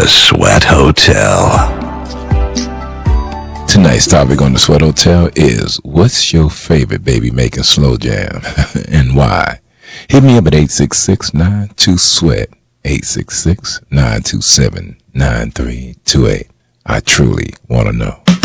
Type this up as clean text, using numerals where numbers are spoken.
The Sweat Hotel. Tonight's topic on the Sweat Hotel is, what's your favorite baby making slow jam and why? Hit me up at 866-92-SWEAT, 866-927-9328. I truly want to know.